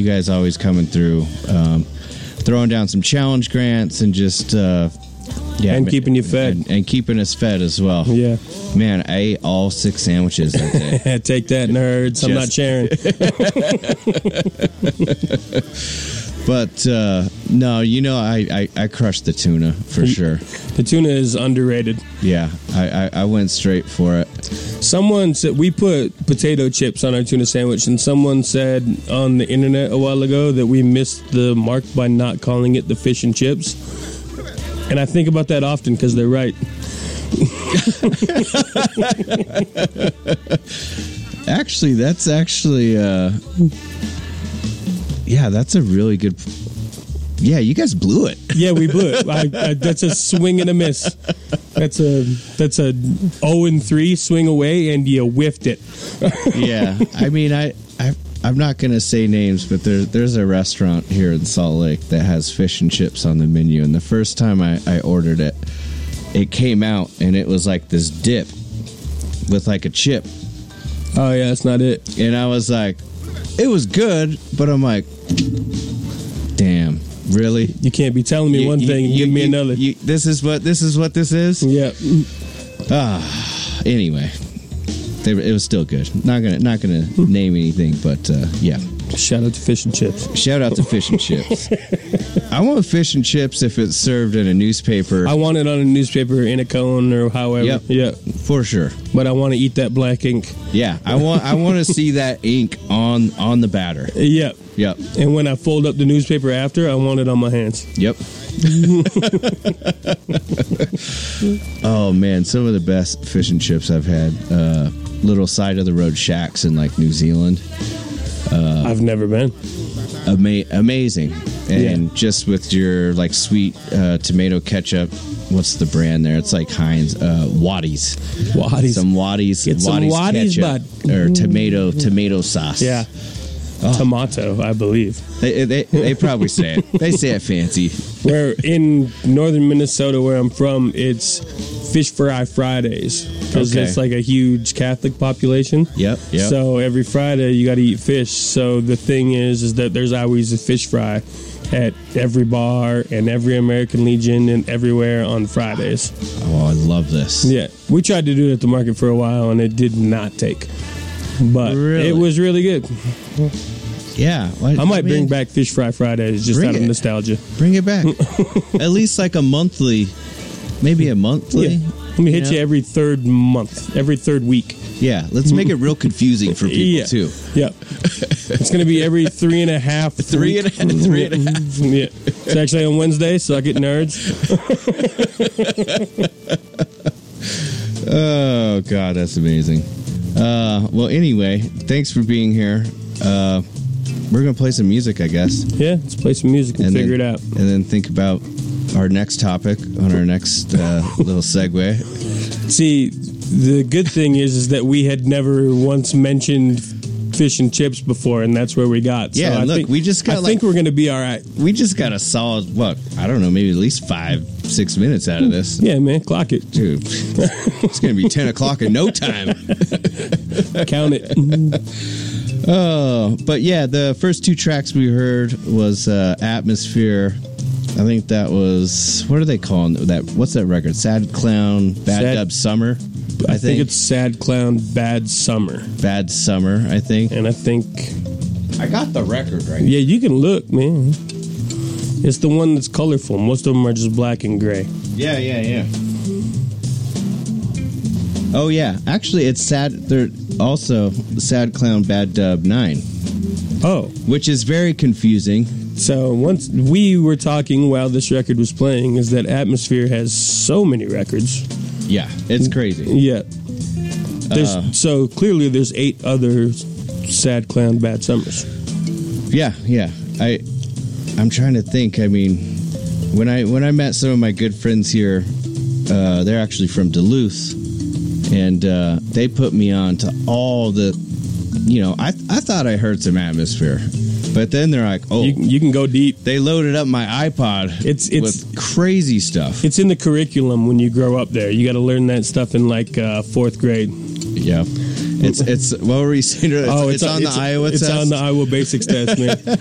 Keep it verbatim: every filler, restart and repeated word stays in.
you guys always coming through, um, throwing down some challenge grants and just uh, yeah, and keeping you fed and, and keeping us fed as well. Yeah, man, I ate all six sandwiches that day. Take that, nerds! Just... I'm not sharing. But uh, no, you know, I, I, I crushed the tuna for sure. The tuna is underrated. Yeah, I, I, I went straight for it. Someone said we put potato chips on our tuna sandwich, and someone said on the internet a while ago that we missed the mark by not calling it the fish and chips. And I think about that often because they're right. Actually, that's actually... Uh, yeah, that's a really good... Yeah, you guys blew it. Yeah, we blew it. I, I, that's a swing and a miss. That's a that's a oh and three swing away, and you whiffed it. Yeah, I mean, I, I I'm not gonna say names, but there there's a restaurant here in Salt Lake that has fish and chips on the menu, and the first time I, I ordered it, it came out and it was like this dip with like a chip. Oh yeah, that's not it. And I was like, it was good, but I'm like, damn. Really? You can't be telling me you, one you, thing and you, give me you, another. You, this is what this is what this is? Yeah. Ah. Anyway, they, it was still good. Not gonna not gonna name anything, but uh, yeah. Shout out to fish and chips. Shout out to fish and chips. I want fish and chips if it's served in a newspaper. I want it on a newspaper in a cone or however. Yep. Yeah, for sure. But I want to eat that black ink. Yeah, I want I want to see that ink on on the batter. Yep. Yep. And when I fold up the newspaper after, I want it on my hands. Yep. Oh man, some of the best fish and chips I've had. Uh, little side of the road shacks in like New Zealand. Uh, I've never been. Ama- amazing. And yeah. just with your like sweet uh, tomato ketchup. What's the brand there? It's like Heinz. Uh, Waddies. Waddies. Some Waddies. Get some Waddies, bud. Or tomato tomato sauce. Yeah. Oh. Tomato, I believe. They, they they probably say it. They say it fancy. Where in northern Minnesota, where I'm from, it's Fish Fry Fridays because okay. it's like a huge Catholic population. Yep. Yep. So every Friday you got to eat fish. So the thing is, is that there's always a fish fry at every bar and every American Legion and everywhere on Fridays. Oh, I love this. Yeah, we tried to do it at the market for a while and it did not take, but really? It was really good. Yeah, well, I might I mean, bring back Fish Fry Fridays just out of it. nostalgia. Bring it back. At least like a monthly, maybe a monthly. Yeah. Let me hit you, know? you every third month, every third week. Yeah, let's make it real confusing for people yeah. too. Yeah, it's going to be every three and a half. Three and a half. Three and a half. Yeah, it's actually on Wednesday, so I get nerds. Oh God, that's amazing. Uh, well, anyway, thanks for being here. Uh, we're gonna play some music, I guess. Yeah, let's play some music and, and figure then, it out, and then think about our next topic on our next uh, little segue. See, the good thing is, is that we had never once mentioned fish and chips before, and that's where we got. Yeah, so I look, think, we just got. I like, think we're gonna be all right. We just got a solid what? I don't know, maybe at least five, six minutes out of this. Yeah, man, clock it, dude. It's gonna be ten o'clock in no time. Count it. Oh, but yeah, the first two tracks we heard was uh, Atmosphere. I think that was, what are they calling that? What's that record? Sad Clown, Bad Sad, Dub Summer? I, I think. think it's Sad Clown, Bad Summer. Bad Summer, I think. And I think... I got the record right. Yeah, you can look, man. It's the one that's colorful. Most of them are just black and gray. Yeah, yeah, yeah. Oh, yeah. Actually, it's Sad... They're also Sad Clown, Bad Dub nine. Oh. Which is very confusing. So once we were talking while this record was playing is that Atmosphere has so many records. Yeah, it's crazy. Yeah. There's uh, so clearly there's eight other Sad Clown Bad Summers. Yeah, yeah. I I'm trying to think. I mean, when I when I met some of my good friends here, uh, they're actually from Duluth, and uh, they put me on to all the, you know, I I thought I heard some Atmosphere. But then they're like, oh. You, you can go deep. They loaded up my iPod it's, it's, with crazy stuff. It's in the curriculum when you grow up there. You got to learn that stuff in, like, uh, fourth grade. Yeah. It's, it's what were you saying? It's, oh, it's, it's on it's, the Iowa it's test? It's on the Iowa Basics test, man.